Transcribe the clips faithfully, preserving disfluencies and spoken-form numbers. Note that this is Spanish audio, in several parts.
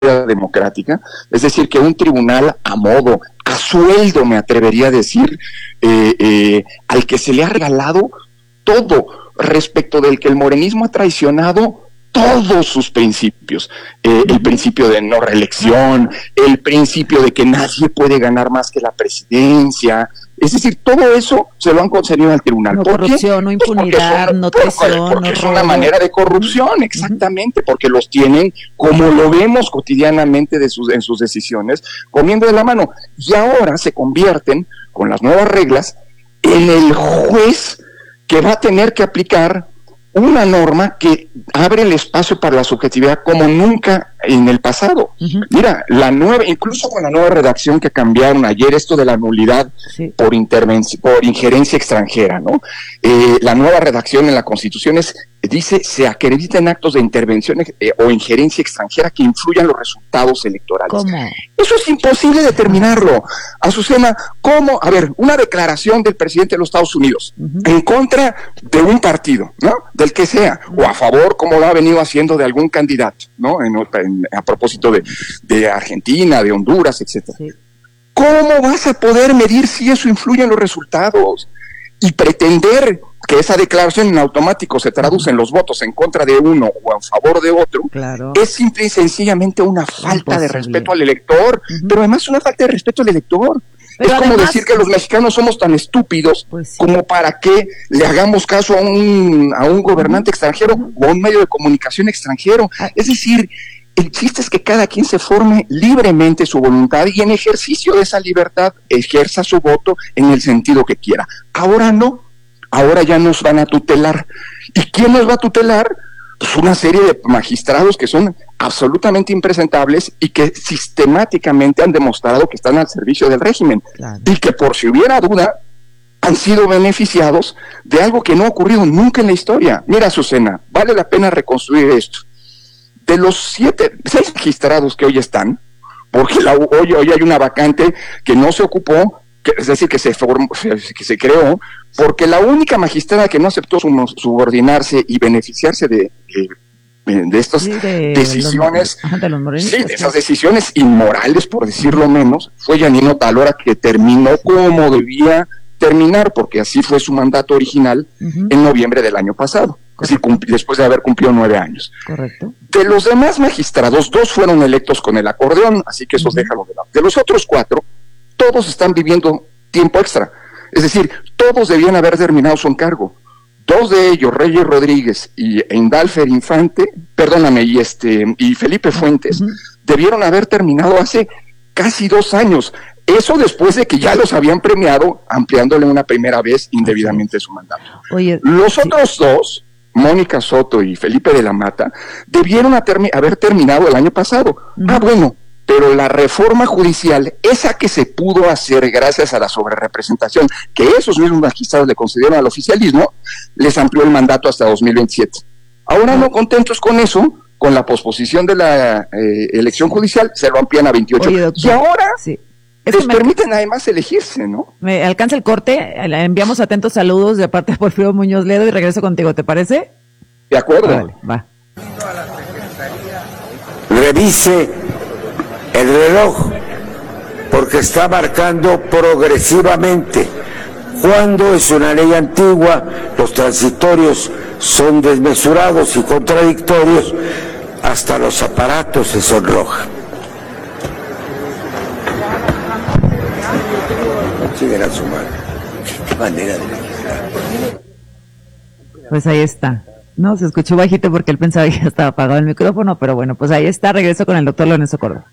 democrática, es decir, que un tribunal a modo, a sueldo, me atrevería a decir, eh, eh, al que se le ha regalado todo, respecto del que el morenismo ha traicionado todos sus principios, eh, el principio de no reelección, el principio de que nadie puede ganar más que la presidencia, es decir, todo eso se lo han concedido al tribunal. No ¿Por corrupción, qué? no impunidad, Pues no porque, traición, porque no es robo. una manera de corrupción, exactamente, porque los tienen, como lo vemos cotidianamente de sus, en sus decisiones, comiendo de la mano. Y ahora se convierten, con las nuevas reglas, en el juez que va a tener que aplicar una norma que abre el espacio para la subjetividad como nunca en el pasado. Uh-huh. Mira, la nueva, incluso con la nueva redacción que cambiaron ayer, esto de la nulidad sí. por intervención, por injerencia extranjera, ¿no? Eh, la nueva redacción en la Constitución es, dice, se acrediten actos de intervención eh, o injerencia extranjera que influyan los resultados electorales. ¿Cómo? Eso es imposible determinarlo. Azucena, ¿cómo? A ver, una declaración del presidente de los Estados Unidos uh-huh. en contra de un partido, ¿no? Del que sea, uh-huh. o a favor, como lo ha venido haciendo de algún candidato, ¿no? En, en, a propósito de, de Argentina, de Honduras, etcétera. Sí. ¿Cómo vas a poder medir si eso influye en los resultados? Y pretender que esa declaración en automático se traduce en los votos en contra de uno o a favor de otro, claro. es simple y sencillamente una falta Imposible. de respeto al elector, uh-huh. pero además una falta de respeto al elector. Pero es como además, decir que los mexicanos somos tan estúpidos pues sí. como para que le hagamos caso a un, a un gobernante uh-huh. extranjero o a un medio de comunicación extranjero. Ah. Es decir, el chiste es que cada quien se forme libremente su voluntad y en ejercicio de esa libertad ejerza su voto en el sentido que quiera. Ahora no, ahora ya nos van a tutelar. ¿Y quién nos va a tutelar? Pues una serie de magistrados que son absolutamente impresentables y que sistemáticamente han demostrado que están al servicio del régimen. Claro. Y que por si hubiera duda, han sido beneficiados de algo que no ha ocurrido nunca en la historia. Mira, Azucena, vale la pena reconstruir esto. De los siete, seis magistrados que hoy están, porque la, hoy, hoy hay una vacante que no se ocupó, que, es decir, que se, formó, que se creó, porque la única magistrada que no aceptó subordinarse y beneficiarse de, de, de estas sí, de decisiones, los, de los sí, de esas decisiones inmorales, por decirlo menos, fue Yanino Talora, que terminó como debía terminar, porque así fue su mandato original uh-huh. en noviembre del año pasado. Así, después de haber cumplido nueve años. Correcto. De los demás magistrados, dos fueron electos con el acordeón, así que esos uh-huh. déjalo de lado. De los otros cuatro, todos están viviendo tiempo extra. Es decir, todos debían haber terminado su encargo. Dos de ellos, Reyes Rodríguez y Indalfer Infante, perdóname, y este y Felipe Fuentes, uh-huh. debieron haber terminado hace casi dos años. Eso después de que ya los habían premiado, ampliándole una primera vez indebidamente su mandato. Oye, los sí. otros dos, Mónica Soto y Felipe de la Mata, debieron termi- haber terminado el año pasado. Uh-huh. Ah, bueno, pero la reforma judicial, esa que se pudo hacer gracias a la sobrerepresentación que esos mismos magistrados le concedieron al oficialismo, les amplió el mandato hasta dos mil veintisiete. Ahora, no contentos con eso, con la posposición de la eh, elección judicial, se lo amplían a veintiocho. Oye, doctor, y ahora sí. Es les me permiten además elegirse, ¿no? Me alcanza el corte, enviamos atentos saludos de parte de Porfirio Muñoz Ledo y regreso contigo, ¿te parece? De acuerdo. Vale, va. Revise el reloj, porque está marcando progresivamente. Cuando es una ley antigua, los transitorios son desmesurados y contradictorios, hasta los aparatos se sonrojan. Siguen a su mano. Qué manera de legislar. Pues ahí está. No, se escuchó bajito porque él pensaba que ya estaba apagado el micrófono, pero bueno, pues ahí está. Regreso con el doctor Lorenzo Córdoba.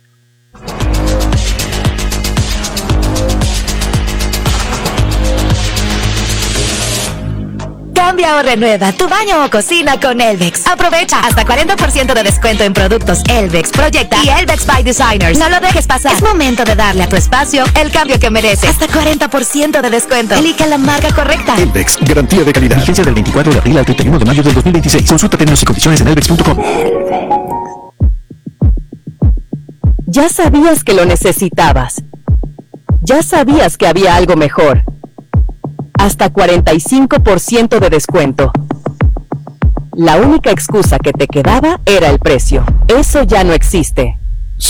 Cambia o renueva tu baño o cocina con Elvex. Aprovecha hasta cuarenta por ciento de descuento en productos Elvex, Proyecta y Elvex by Designers. No lo dejes pasar. Es momento de darle a tu espacio el cambio que merece. Hasta cuarenta por ciento de descuento. Elige la marca correcta. Elvex, garantía de calidad. Vigencia del veinticuatro de abril al treinta y uno de mayo del dos mil veintiséis. Consulta términos y condiciones en elvex punto com. Ya sabías que lo necesitabas. Ya sabías que había algo mejor. Hasta cuarenta y cinco por ciento de descuento. La única excusa que te quedaba era el precio. Eso ya no existe.